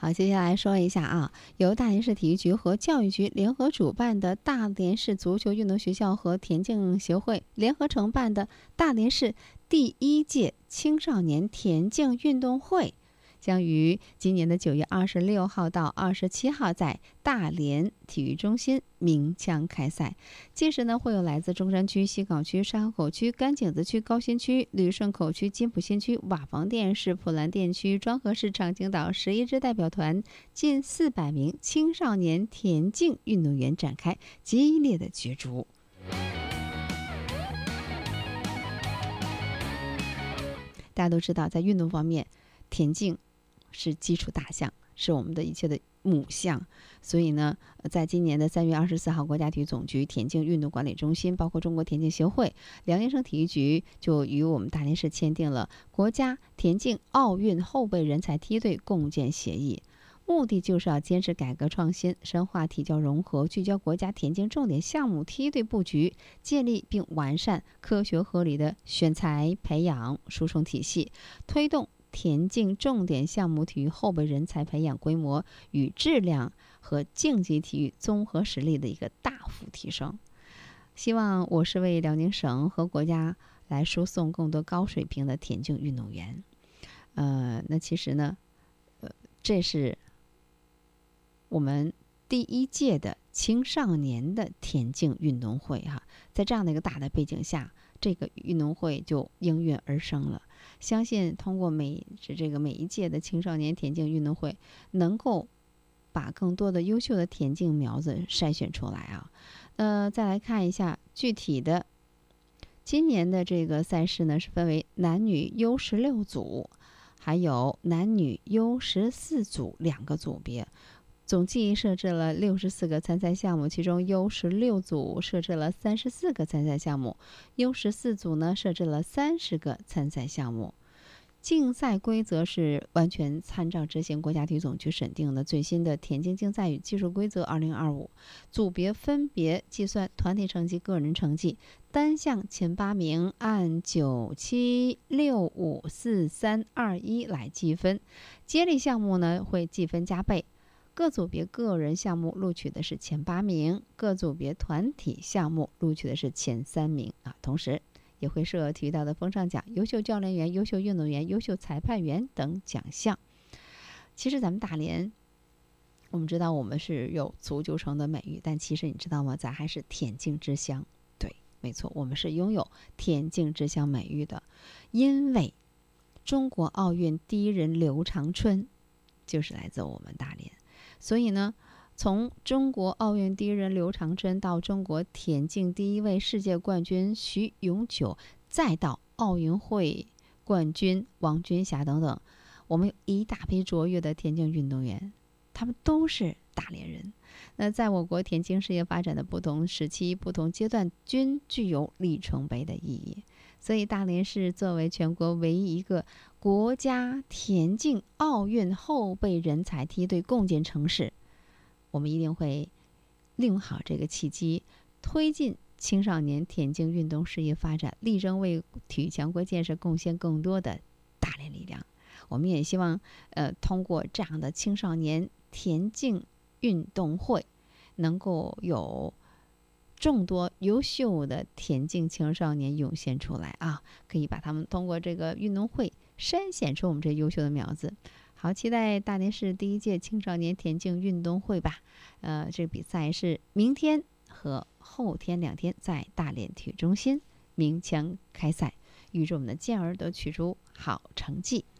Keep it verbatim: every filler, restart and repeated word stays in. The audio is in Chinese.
好，接下来说一下啊，由大连市体育局和教育局联合主办的大连市足球运动学校和田径协会联合承办的大连市第一届青少年田径运动会，将于今年的九月二十六号到二十七号在大连体育中心鸣枪开赛。届时呢，会有来自中山区、西岗区、沙河口区、甘井子区、高新区、旅顺口区、金浦新区、瓦房店市、普兰店区、庄河市、长青岛十一支代表团近四百名青少年田径运动员展开激烈的角逐。大家都知道，在运动方面，田径是基础大项，是我们的一切的母项。所以呢，在今年的三月二十四号，国家体育总局田径运动管理中心，包括中国田径协会、辽宁省体育局，就与我们大连市签订了国家田径奥运后备人才梯队共建协议。目的就是要坚持改革创新，深化体教融合，聚焦国家田径重点项目梯队布局，建立并完善科学合理的选材培养输送体系，推动田径重点项目体育后备人才培养规模与质量和竞技体育综合实力的一个大幅提升。希望我市为辽宁省和国家来输送更多高水平的田径运动员。呃，那其实呢，呃，这是我们第一届的青少年的田径运动会哈，在这样的一个大的背景下，这个运动会就应运而生了。相信通过每这个每一届的青少年田径运动会，能够把更多的优秀的田径苗子筛选出来啊。呃，再来看一下具体的，今年的这个赛事呢是分为男女 U 十六组，还有男女 U 十四组两个组别。总计设置了六十四个参赛项目，其中 U 十六组设置了三十四个参赛项目 ，U 十四组呢设置了三十个参赛项目。竞赛规则是完全参照执行国家体育总局审定的最新的田径竞赛与技术规则二零二五，组别分别计算团体成绩、个人成绩，单项前八名按九七六五四三二一来计分，接力项目呢会计分加倍。各组别个人项目录取的是前八名，各组别团体项目录取的是前三名啊。同时也会设体育道德风尚奖、优秀教练员、优秀运动员、优秀裁判员等奖项。其实咱们大连，我们知道我们是有足球城的美誉，但其实你知道吗？咱还是田径之乡。对，没错，我们是拥有田径之乡美誉的，因为中国奥运第一人刘长春就是来自我们大连。所以呢，从中国奥运第一人刘长春到中国田径第一位世界冠军徐永久，再到奥运会冠军王军霞等等，我们有一大批卓越的田径运动员，他们都是大连人。那在我国田径事业发展的不同时期、不同阶段，均具有里程碑的意义。所以大连市作为全国唯一一个国家田径奥运后备人才梯队共建城市，我们一定会利用好这个契机，推进青少年田径运动事业发展，力争为体育强国建设贡献更多的大连力量。我们也希望呃，通过这样的青少年田径运动会，能够有众多优秀的田径青少年涌现出来啊，可以把他们通过这个运动会筛选出我们这优秀的苗子。好，期待大连市第一届青少年田径运动会吧。呃，这个比赛是明天和后天两天在大连体育中心鸣枪开赛，预祝我们的健儿都取出好成绩。